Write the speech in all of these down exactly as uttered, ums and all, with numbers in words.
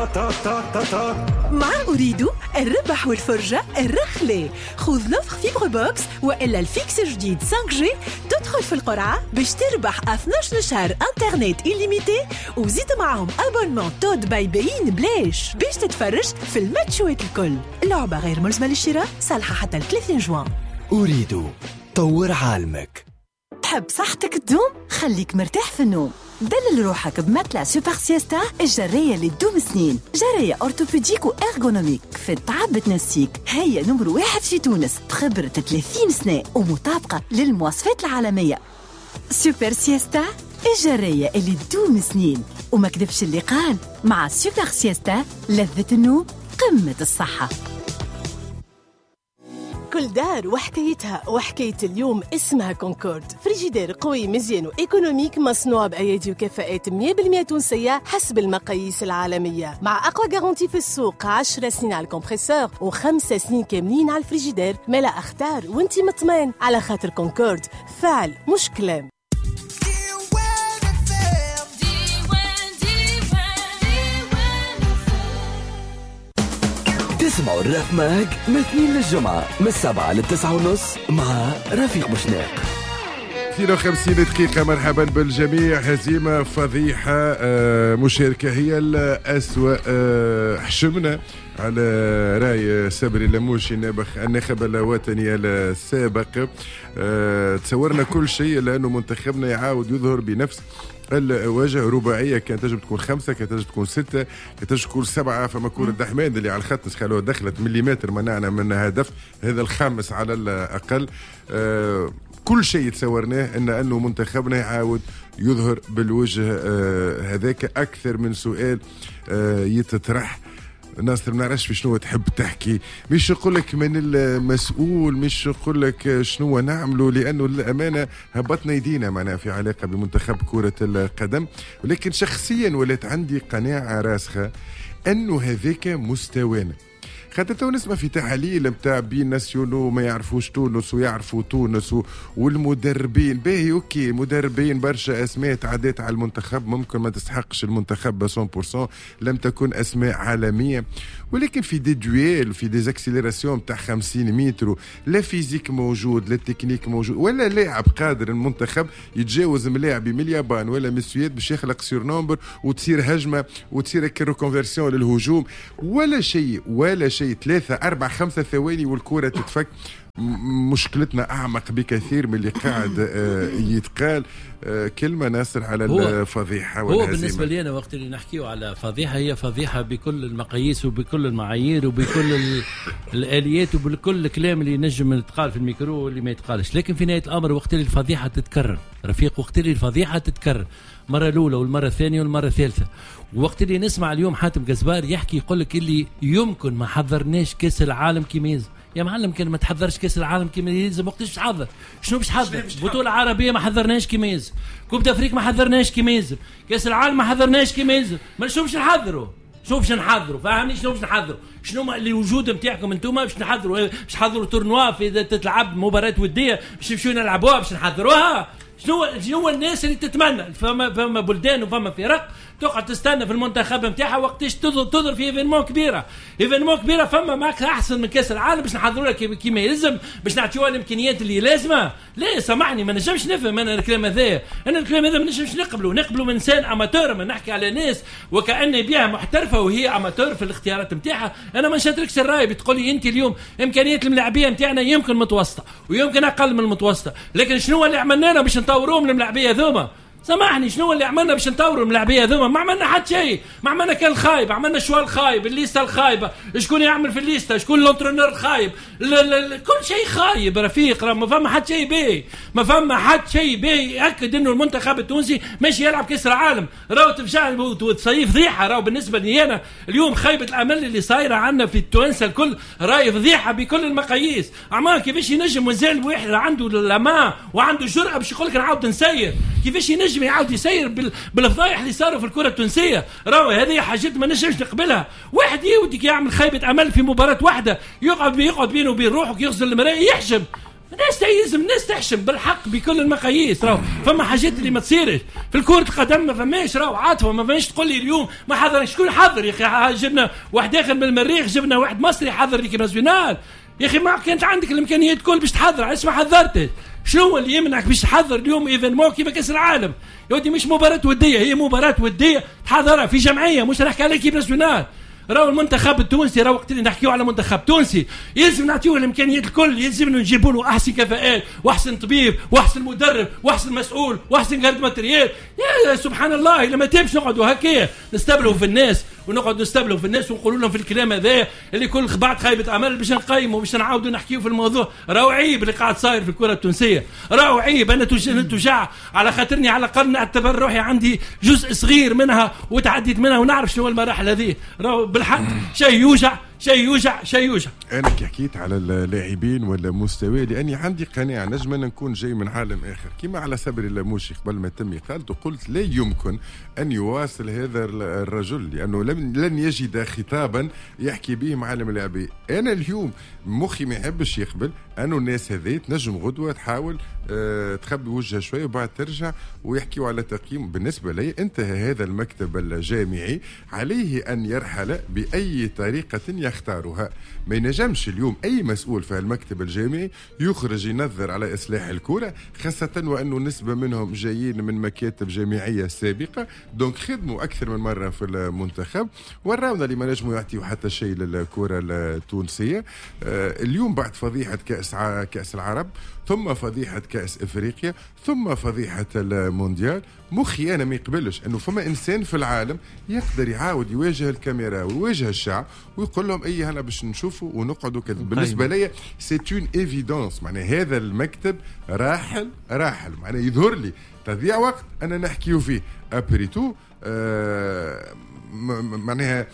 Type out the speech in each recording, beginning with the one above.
تا تا تا تا. مع أريد الربح والفرجة الرخلة. خذ لوفر فيبر بوكس وإلا الفيكس جديد خمسة جي، تدخل في القرعة باش تربح اثنا عشر شهر انترنت إليميتي، وزيد معهم أبونمون تود باي باين بلاش باش تتفرج في الماتشوات الكل. اللعبة غير ملزمة للشراء، صالحة حتى ثلاثين جوان. أريد طور عالمك. تحب صحتك تدوم؟ خليك مرتاح في النوم. دلل روحك بمتلة سوبر سيستا، الجرية اللي تدوم سنين. جرية أورتوبيديك وإرغونوميك في التعب بتنسيك. هي نمر واحد في تونس بخبرة ثلاثين سنة ومطابقة للمواصفات العالمية. سوبر سيستا، الجرية اللي تدوم سنين. وما كذبش اللي قال، مع سوبر سيستا لذة النوم قمة الصحة. كل دار وحكايتها، وحكاية اليوم اسمها كونكورد. فريجيدير قوي مزيان وإيكونوميك، مصنوع بأيادي وكفاءات مية بالمية تونسية حسب المقاييس العالمية، مع أقوى جارانتي في السوق. عشر سنين على الكمبريسور وخمس سنين كاملين على الفريجيدير. ما لا أختار وانتي مطمئن، على خاطر كونكورد فعل مش كلام. تسمعوا الراب ماج من الاثنين للجمعة من السبعة للتسعة ونص مع رفيق بوشناق. اثنين وخمسين دقيقة. مرحبا بالجميع. هزيمة فضيحة، مشاركة هي الأسوأ. حشمنا على راي صبري لموشي الناخب الوطني السابق. تصورنا كل شيء لأنه منتخبنا يعاود يظهر بنفس الواجهة. رباعية كانت تجب تكون خمسة، كانت تجب تكون ستة، كانت تجب تكون سبعة. فما كورة دحمان اللي على الخط نسخلوها دخلت مليمتر، منعنا من هدف، هذا الخامس على الأقل. أه كل شيء تصورناه ان انه منتخبنا يعاود يظهر بالوجه أه هذاك. اكثر من سؤال أه يتطرح. ناصر ما نعرفش في شنو تحب تحكي، مش يقول لك من المسؤول، مش يقول لك شنو نعمله، لانه للامانه هبطنا يدينا معنا في علاقه بمنتخب كره القدم. ولكن شخصيا ولات عندي قناعه راسخه انه هذاك مستوانا. خاطر تو نسمع في تحاليل نتاع بين ناسيونو ما يعرفوش تونس ويعرفوا تونس والمدربين. باهي اوكي، مدربين برشا اسماء تعدات على المنتخب، ممكن ما تستحقش المنتخب مية بالمية، لم تكن اسماء عالميه، ولكن في دي دويل في دي اكسيليراسيون تاع خمسين متر، لا فيزيك موجود، لا تكنيك موجود، ولا لاعب قادر المنتخب يتجاوز ملاعبي من اليابان ولا من السويد باش يخلق سير نومبر وتصير هجمه وتصير كيروكونفيرسيون للهجوم، ولا شيء ولا شيء. ثلاثة أربعة خمسة ثواني والكرة تتفك. مشكلتنا أعمق بكثير من اللي قاعد آه يتقال. آه كلمة ناصر على الفضيحة والهزيمة. هو بالنسبة لي أنا وقت اللي نحكيه على فضيحة، هي فضيحة بكل المقاييس وبكل المعايير وبكل الآليات وبكل الكلام اللي نجم يتقال في الميكرو واللي ما يتقالش. لكن في نهاية الأمر وقت اللي الفضيحة تتكرر رفيق، وقت اللي الفضيحة تتكرر مرة الأولى والمرة الثانية والمرة الثالثة، وقت اللي نسمع اليوم حاتم جزبار يحكي يقول لك اللي يمكن ما حضرناش كأس العالم كيما يلزم. يا معلم كان ما تحضرش كأس العالم كيما يلزم، وقتاش باش تحضر؟ شنو باش تحضر؟ بطولة عربية ما حضرناش كيما يلزم، كوب افريقيا ما حضرناش كيما يلزم، كأس العالم ما حضرناش كيما يلزم. ما شنو باش نحضروا؟ شنو باش نحضروا؟ فاهمني شنو باش نحضروا؟ شنو اللي وجود نتاعكم انتم باش نحضروا؟ باش تحضروا تورنوا في اذا تتلعب مباراة ودية باش نمشيو نلعبوها باش نحضروها؟ شنو شنو الناس اللي تتمنى؟ فما فما بلدان وفما فرق تقعد تستنى في المنتخب نتاعها وقتاش تظهر في ايفينمون كبيره، ايفينمون كبيره فما ماك احسن من كاس العالم باش نحضروا لها كيما يلزم، باش نعطيوها الامكانيات اللي لازمه. لا سامحني ما نجمش نفهم انا الكلام هذا، انا الكلام هذا ما نجمش نقبله. نقبله من انسان اماتور، ما نحكي على ناس وكأن بيها محترفه وهي اماتور في الاختيارات نتاعها. انا ما نشاركش الراي بتقول لي انت اليوم امكانيات الملاعبيه نتاعنا يمكن متوسطه ويمكن اقل من المتوسطه، لكن شنو اللي عملنا باش نطوروهم الملاعبيه ذوما؟ سامحني شنو اللي عملنا باش نطوروا الملاعبيه ذوما؟ ما عملنا حتى شيء، ما عملنا كان خايب، عملنا شوال الخايب، الليسته الخايبه، شكون يعمل في الليسته، شكون لونترونور خايب، ل ل ل كل شيء خايب رفيق. راه ما فما حتى شيء باهي، ما فما حتى شيء باهي ياكد انه المنتخب التونسي ماشي يلعب كاس العالم. راهو تفجع وتصيف فضيحه. راهو بالنسبه لي انا اليوم خيبه الامل اللي صايره عندنا في التوانسه الكل راهي فضيحه بكل المقاييس. عمال كيفاش ينجم وزال واحد عنده الامان وعنده جرأه باش يقول لك نعاود نسير؟ كيفاش ينجم يعاود يسير بالفضايح اللي صاروا في الكره التونسيه؟ راهو هذه حاجات ما نجمش نقبلها. واحد يوديك يعمل خيبه امل في مباراه واحده، يقعد يقعد بينه وبين روحه يغسل المرايه يحجم. الناس يلزم الناس تحشم بالحق بكل المقاييس. راهو فما حاجات اللي ما تصيرش في الكرة القدم، ما فماش راهو عاطفة، ما فماش تقول لي اليوم ما حضر. شكون حضر يا اخي؟ جبنا واحد اخر من المريخ، جبنا واحد مصري حضر ليكيب ناسيونال يا اخي. ما كانت عندك الامكانيات كل باش تحضر، علاش ما حضرتش؟ شنو اللي يمنعك باش تحضر اليوم ايفينمون كيما كاس العالم؟ يا ودي مش مباراة ودية، هي مباراة ودية تحضرها في جمعية، مش نحكي على ليكيب ناسيونال. راهو المنتخب التونسي، راهو وقت اللي نحكيو على منتخب تونسي يلزم نعطيوه الامكانيات الكل، يلزم نجيبوا له احسن كفاءات واحسن طبيب واحسن مدرب واحسن مسؤول واحسن جارد ماتريال. يا سبحان الله، لما تمش نقعدوا هكايا نستبلوا في الناس ونقعدوا نستبلوا في الناس ونقولوا لهم في الكلام هذا اللي كل بعد خايبه امل باش نقيموا باش نعاودوا نحكيو في الموضوع. راهو عيب اللي قاعد صاير في الكره التونسيه، راهو عيب. انا تشجع على خاطرني على الاقل نعتبر روحي عندي جزء صغير منها وتعديت منها ونعرف شنو المراحل هذه. راهو بالحق شيء يوجع شيء يوجع شيء يوجع. انا كي حكيت على اللاعبين ولا مستوى، لاني عندي قناعه نجم نكون جاي من عالم اخر كما على صبري اللاموشي قبل ما تم قالت، قلت لا يمكن ان يواصل هذا الرجل لانه لن يجد خطابا يحكي به مع عالم اللاعبين. انا اليوم مخي ما يحبش يقبل انه الناس هذه تنجم غدوه تحاول أه تخبي وجهها شويه وبعد ترجع ويحكيوا على تقييم. بالنسبه لي انتهى هذا المكتب الجامعي، عليه ان يرحل باي طريقه يختارها. ما ينجمش اليوم اي مسؤول في المكتب الجامعي يخرج ينظر على اصلاح الكره، خاصه وانه نسبه منهم جايين من مكاتب جامعيه سابقه، دونك خدموا اكثر من مره في المنتخب وراونا اللي ما نجموا يعطيوا حتى شيء للكره التونسيه. آه اليوم بعد فضيحه كاس ع... كاس العرب، ثم فضيحه كاس افريقيا، ثم فضيحه المونديال، مخي انا ما يقبلش انه فما انسان في العالم يقدر يعاود يواجه الكاميرا ويواجه الشعب ويقول لهم اي هلا باش نشوفوا ونقعدوا كذا. بالنسبه لي سي اون ايفيدونس، معناها هذا المكتب راحل راحل، معناها يظهر لي تضييع وقت انا نحكيو فيه ابريتو. آه معناها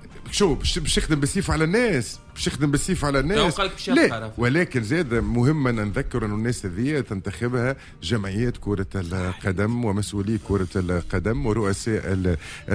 شو باش يخدم بالسيف على الناس، باش يخدم بالسيف على الناس لا، ولكن زاد مهم ان نذكر ان الناس هذه تنتخبها جمعيات كرة القدم ومسؤولي كرة القدم ورؤساء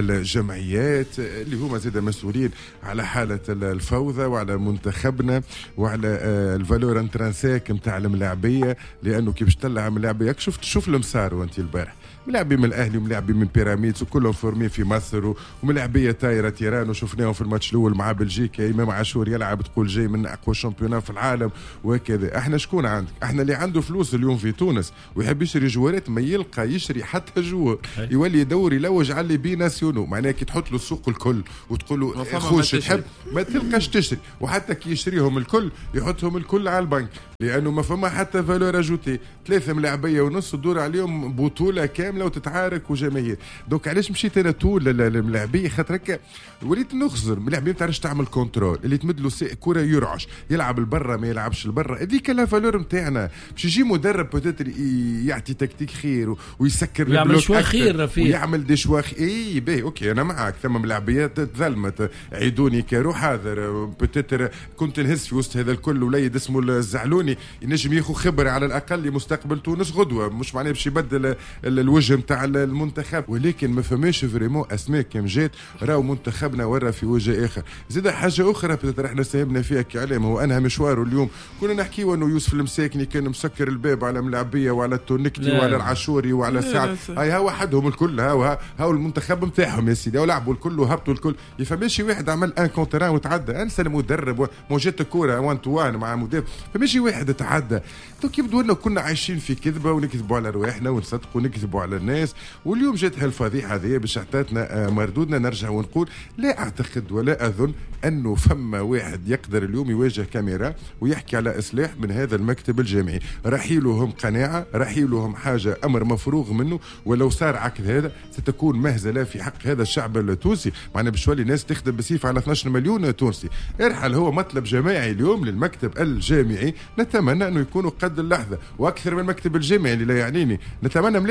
الجمعيات اللي هما زاد مسؤولين على حالة الفوضى وعلى منتخبنا وعلى الفالور انترانسيك نتاع الملاعبية، لانه كي باش تلعب ملاعبية شفت شوف المسار وانت البارح ملاعبين من الاهلي وملاعبين من بيراميدز وكلهم فورمين في مصر وملاعبيه طايره تيران، وشفناهم في الماتش الاول مع بلجيكا امام عاشور يلعب تقول جاي من اقوى شامبيونان في العالم وكذا. احنا شكون عندك؟ احنا اللي عنده فلوس اليوم في تونس ويحب يشري جوارات ما يلقى يشري حتى جوار، يولي يدور يلوج على اللي بي ناسيونو، معناها كي تحط له السوق الكل وتقول له خوش تحب ما تلقاش تشري، وحتى كي يشريهم الكل يحطهم الكل على البنك لانه ما فما حتى فالور اجوتي. ثلاثه ملاعبيه ونص تدور عليهم بطوله كامله وتتعارك وجماهير. دونك علاش مشيت انا طول للملاعبيه؟ خاطر هكا وليت نخزر ملاعبيه ما تعرفش تعمل كنترول، اللي تمد له كره يرعش يلعب البرا ما يلعبش البرا، هذيك لا فالور نتاعنا. باش يجي مدرب بوتيتر يعطي تكتيك خير ويسكر يعمل شوا خير رفيق ويعمل دي شوا خير. اي باهي اوكي انا معاك، ثم ملاعبيات تظلمت عيدوني كارو حاضر بوتيتر كنت نهز في وسط هذا الكل وليد اسمه الزعلوني ينجم ياخذ خبره على الاقل لمستقبل تونس غدوه، مش معناه باش يبدل الوجه نتاع المنتخب، ولكن ما فماش فريمون اسماء كم جات راهو منتخبنا ورا في وجه اخر. زيد حاجه اخرى بتتر احنا ساهمنا فيها كاعلام، هو انهى مشواره اليوم. كنا نحكيو انه يوسف المساكني كان مسكر الباب على ملاعبيه وعلى التونكتي وعلى العاشوري وعلى سعد، هاي ها وحدهم الكل، ها ها المنتخب نتاعهم يا سيدي ولعبوا الكل وهبطوا الكل. يفهمش واحد عمل ان كونتران وتعدى، انسى المدرب موجات الكوره وان تو وان مع مدرب، فماشي واحد تعدى. دوك يبدو انه كنا عايشين في كذبه ونكذبوا على رواحنا ونصدقوا ونكذبوا على الناس، واليوم جات هالفضيحه هذه باش عطاتنا مردودنا. نرجع ونقول لا اعتقد ولا اظن انه فما واحد يقدر اليوم يواجه كاميرا ويحكي على اصلاح من هذا المكتب الجامعي. رحيلهم قناعه، رحيلهم حاجه امر مفروغ منه، ولو صار عكس هذا ستكون مهزله في حق هذا الشعب التونسي. معنا باش تولي ناس تخدم بسيف على اثناش مليون تونسي. ارحل هو مطلب جماعي اليوم للمكتب الجامعي، نتمنى انه يكونوا قد اللحظه واكثر من المكتب الجامعي اللي لا يعنيني. نتمنى ملاعبي كما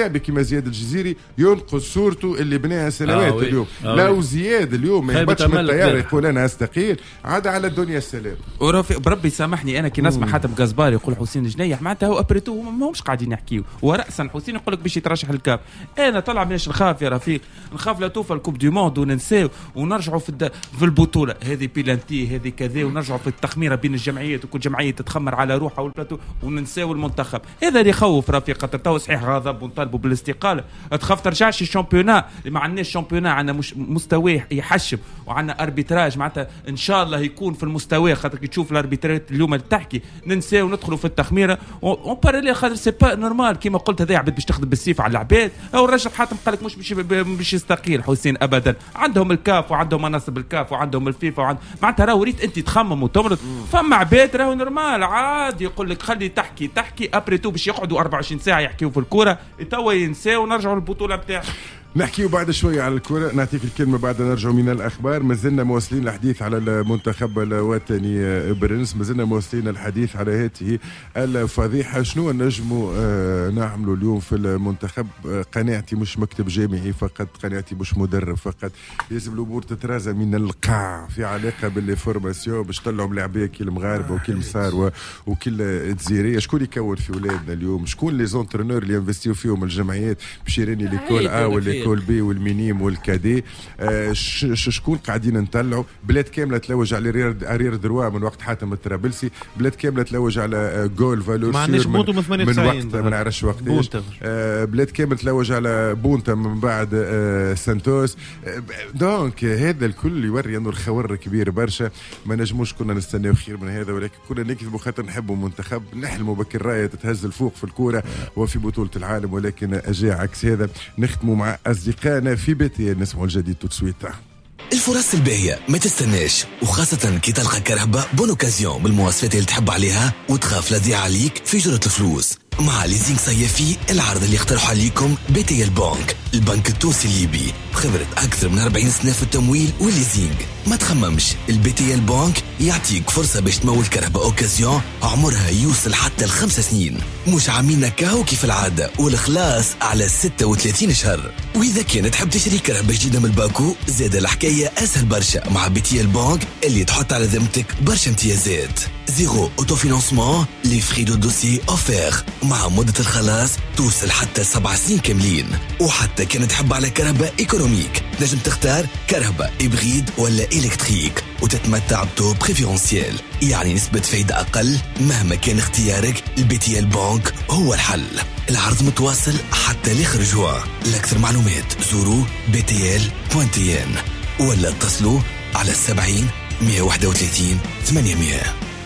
زياد الجزيري ينقص صورته اللي بناها سنوات. آه اليوم آه لو زياد اليوم ما يهبطش من الطياره يقول انا استقيل عاد على الدنيا السلام. ورافق بربي سامحني انا كي نسمع حاتم قزباري يقول حسين جنيح معناتها هو ابريتو ما همش قاعدين يحكيوا، وراسا حسين يقول لك باش يترشح الكاب. انا طلع مناش نخاف يا رفيق، نخاف لا توفى الكوب دي موند وننساو ونرجعوا في الد... في البطوله هذه بيلانتي هذه كذا، ونرجعوا في التخميره بين الجمعيات وكل جمعيه تتخمر على روحها والبلاتو وننساو المنتخب. هذا اللي يخوف رفيق، خاطر تو صحيح غضب ونطالبوا بالاستقاله، تخاف ترجعش الشامبيونا اللي ما عندناش شامبيونا، عندنا مش مستوى يحشم وعندنا اربيتراج معناتها ان شاء الله يكون في المستوى. خاطر كي تشوف الاربيترات اليوم اللي تحكي ننساو وندخلوا في التخميره اون باراليل، خاطر سي با نورمال كيما قلت هذا عباد باش تخدم بالسيف على العباد. او الرجل حاتم قال لك مش باش باش يستقيل حسين ابدا، عندهم الكاف وعندهم مناصب الكاف وعندهم الفيفا وعند... معناتها راهو ريت انت تخمم وتمرض. فما عباد راهو نورمال عادي يقول لك خلي تحكي تحكي ابري تو باش يقعدوا أربعة وعشرين ساعه يحكيوا في الكوره توا ينساو ونرجعوا للبطوله نتاعهم. نحكيو بعد شوية على الكرة، نعطيك الكلمة بعد نرجع من الأخبار. مازلنا مواصلين الحديث على المنتخب الوطني برنس، مازلنا مواصلين الحديث على هذه الفضيحة. شنو نجموا نعملوا اليوم في المنتخب؟ قناعتي مش مكتب جامعي فقط، قناعتي مش مدرب فقط، لازم الأمور تترازى من القاع في علاقة بالفورماسيون باش طلعوا ملاعبية كي المغاربة وكي المسار وكل الجزيرية. شكون يكون في ولادنا اليوم؟ شكون لي زونترونور اللي انفستيو فيهم الجمعيات باش يراني ليكول ا ولا كول بي والمينيم والكادي؟ آه شكون قاعدين نطلعوا؟ بلاد كامله تلوج على ارير دروا من وقت حاتم الطرابلسي، بلاد كامله تلوج على جول فالور ما من, من, من وقت ما نعرفش وقتاش. آه بلاد كامله تلوج على بونتا من بعد آه سانتوس. آه دونك هذا الكل يوري انه الخور كبير برشا. ما نجموش كنا نستناو خير من هذا، ولكن كنا نكذبوا خاطر نحبوا منتخب، نحلموا بك الرايه تتهز الفوق في الكوره وفي بطوله العالم، ولكن اجى عكس هذا. نختموا مع أصدقائنا في بي تي نسمعوا الجديد توتسويت. الفرص الباهية ما تستناش، وخاصة كي تلقى كرهبة بون اوكازيون بالمواصفات اللي تحب عليها وتخاف لا تضيع عليك في جرة الفلوس. مع ليزينغ صيفي العرض اللي اقترح عليكم بي تي البنك، البنك التونسي الليبي بخبرة أكثر من أربعين سنة في التمويل والليزينغ. ما تخممش، البي تي البنك يعطيك فرصة باش تمول كرهبة اوكازيون عمرها يوصل حتى الخمس سنين، مش عاملين كاهو كيف العادة والخلاص على ستة وثلاثين شهر. وإذا كانت تحب تشتري كرهبة جديدة من الباكو زاد الحكاية أسهل برشا مع بي تي البنك اللي تحط على ذمتك برشا امتيازات. زيرو اوتوفينانسمون، لي فري دو دوسي اوفير، مع مدة الخلاص توصل حتى سبع سنين كاملين. وحتى كان تحب على كهرباء ايكونوميك نجم تختار كهرباء إبريد ولا إلكتريك وتتمتع بتو بريفيرونسيال، يعني نسبة فايدة أقل. مهما كان اختيارك البي تي البنك هو الحل. العرض متواصل حتى لاخر جوان. لأكثر معلومات زوروا بي تي ال دوت تي ان ولا اتصلوا على السبعين مية واحد وثلاثين ثمانمية.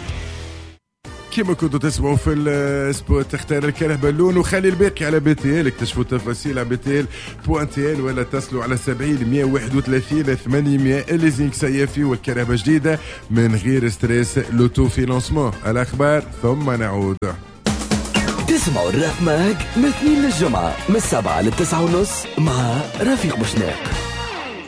كما كنتوا تسمعوا في السبوت تختار الكرهبة اللون وخلي الباقي على بي تي ال. اكتشفوا التفاصيل على بي تي ال دوت تي ان ولا اتصلوا على سبعين مية واحد وثلاثين ثمانمية. الليزينغ صيفي والكرهبة جديدة من غير ستريس. لوتو فينانسمون. الأخبار ثم نعود. تسمعوا الراب ماج من اثنين للجمعة من السبعة للتسعة ونص مع رفيق بوشناق.